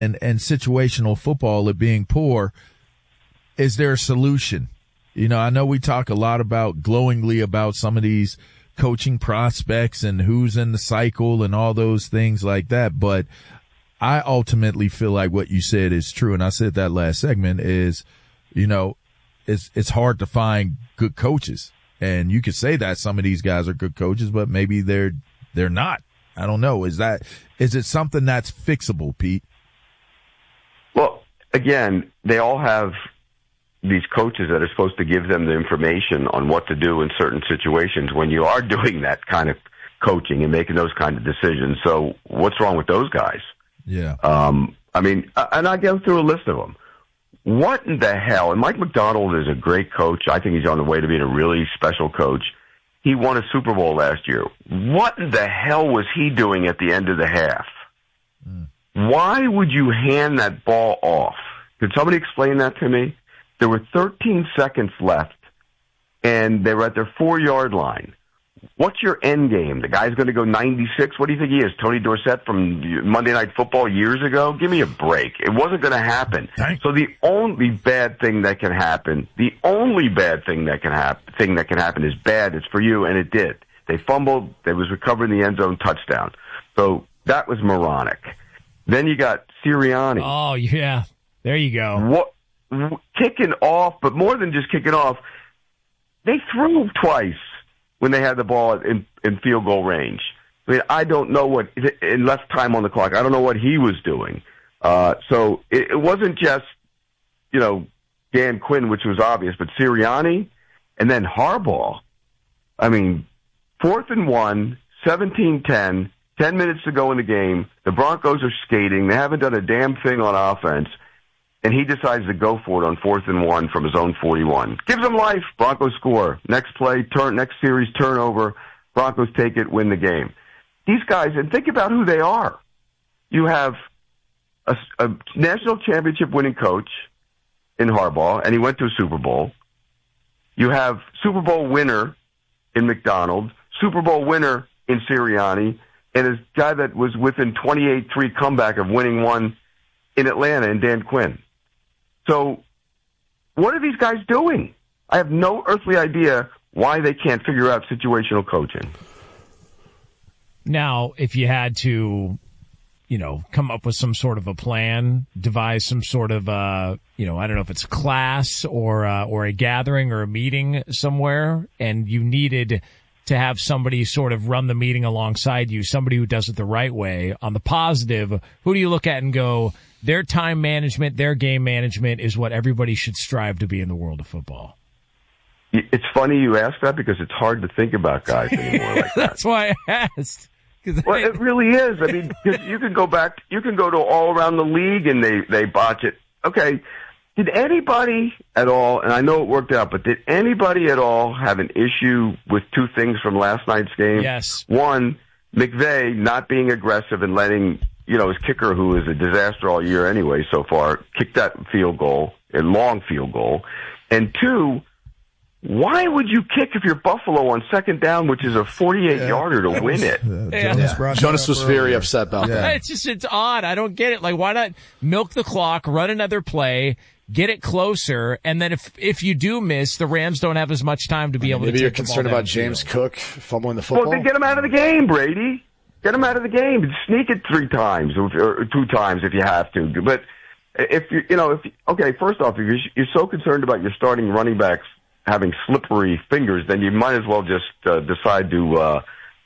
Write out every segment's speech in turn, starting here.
and situational football, it being poor, is there a solution? You know, I know we talk a lot glowingly about some of these coaching prospects and who's in the cycle and all those things like that, but I ultimately feel like what you said is true, and I said that last segment is, you know, it's hard to find good coaches. And you could say that some of these guys are good coaches, but maybe they're not. I don't know. Is it something that's fixable, Pete? Well, again, they all have these coaches that are supposed to give them the information on what to do in certain situations when you are doing that kind of coaching and making those kind of decisions. So what's wrong with those guys? Yeah. I mean, and I go through a list of them. What in the hell? And Mike Macdonald is a great coach. I think he's on the way to being a really special coach. He won a Super Bowl last year. What in the hell was he doing at the end of the half? Why would you hand that ball off? Could somebody explain that to me? There were 13 seconds left, and they were at their 4-yard line. What's your end game? The guy's going to go 96? What do you think he is, Tony Dorsett from Monday Night Football years ago? Give me a break. It wasn't going to happen. So the only bad thing that can happen, is bad. It's for you, and it did. They fumbled. They was recovered in the end zone touchdown. So that was moronic. Then you got Sirianni. Oh, yeah. There you go. Kicking off, but more than just kicking off, they threw twice when they had the ball in field goal range. I mean, I don't know in less time on the clock, I don't know what he was doing. So it wasn't just, you know, Dan Quinn, which was obvious, but Sirianni and then Harbaugh. I mean, 4th and 1, 17-10, 10 minutes to go in the game. The Broncos are skating. They haven't done a damn thing on offense. And he decides to go for it on 4th and 1 from his own 41. Gives them life. Broncos score. Next play, next series, turnover. Broncos take it, win the game. These guys, and think about who they are. You have a national championship winning coach in Harbaugh, and he went to a Super Bowl. You have Super Bowl winner in McDonald, Super Bowl winner in Sirianni, and a guy that was within 28-3 comeback of winning one in Atlanta in Dan Quinn. So what are these guys doing? I have no earthly idea why they can't figure out situational coaching. Now, if you had to, you know, come up with some sort of a plan, devise some sort of, you know, I don't know if it's a class or a gathering or a meeting somewhere, and you needed to have somebody sort of run the meeting alongside you, somebody who does it the right way. On the positive, who do you look at and go, their time management, their game management is what everybody should strive to be in the world of football? It's funny you ask that because it's hard to think about guys anymore like that. That's why I asked. Well, it really is. I mean, you can go to all around the league and they botch it. Okay. Did anybody at all, and I know it worked out, but did anybody at all have an issue with two things from last night's game? Yes. One, McVay not being aggressive and letting, you know, his kicker, who is a disaster all year anyway so far, kick that field goal, a long field goal. And two, why would you kick if you're Buffalo on second down, which is a 48-yarder to win it? Jonas was very upset about that. It's odd. I don't get it. Like, why not milk the clock, run another play, get it closer, and then if you do miss, the Rams don't have as much time to be able to take the ball. Maybe you're concerned about James Cook fumbling the football? Well, then get him out of the game, Brady. Get him out of the game. Sneak it 3 times or 2 times if you have to. But first off, if you're so concerned about your starting running backs having slippery fingers, then you might as well just decide to,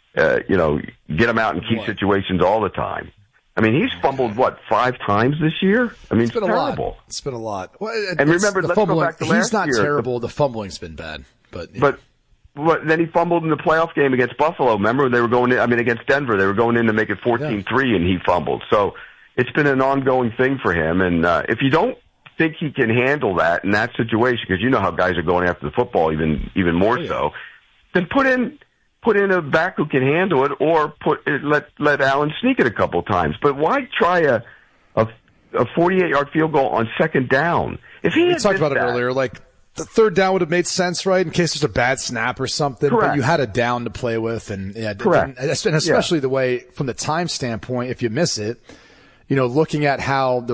get him out in key situations all the time. I mean, he's fumbled, 5 times this year? I mean, it's terrible. It's been a lot. Well, and remember, let's go back to last year. He's not terrible. The fumbling's been bad. But then he fumbled in the playoff game against Buffalo. Remember, they were going in, against Denver. They were going in to make it 14-3, and he fumbled. So it's been an ongoing thing for him. And if you don't think he can handle that in that situation, because you know how guys are going after the football even more so, then put in a back who can handle it, or let Allen sneak it a couple times. But why try a 48-yard field goal on second down? If he we talked about it earlier, like the third down would have made sense, right? In case there's a bad snap or something. Correct. But you had a down to play with, and correct. And especially the way, from the time standpoint, if you miss it, looking at how the